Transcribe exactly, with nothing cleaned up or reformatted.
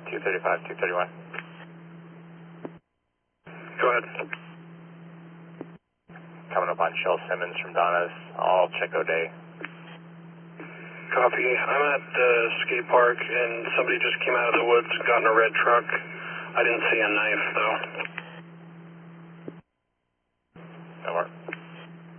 two thirty-five, two thirty-one. Go ahead. Coming up on Shell Simmons from Donna's. I'll check O'Day. Copy. I'm at the skate park and somebody just came out of the woods and got in a red truck. I didn't see a knife though. No more.